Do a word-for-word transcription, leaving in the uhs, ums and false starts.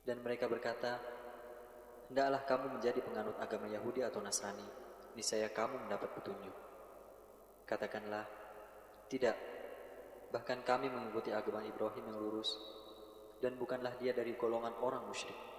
Dan mereka berkata, hendaklah kamu menjadi penganut agama Yahudi atau Nasrani, niscaya kamu mendapat petunjuk. Katakanlah, tidak, bahkan kami mengikuti agama Ibrahim yang lurus, dan bukanlah dia dari golongan orang musyrik.